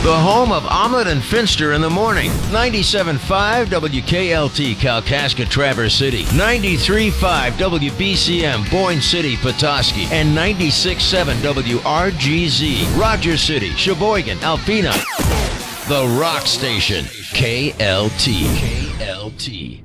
The home of Omelet and Finster in the morning. 97.5 WKLT Kalkaska Traverse City. 93.5 WBCM Boyne City Petoskey. And 96.7 WRGZ Rogers City, Sheboygan, Alpena. The Rock Station. KLT. KLT.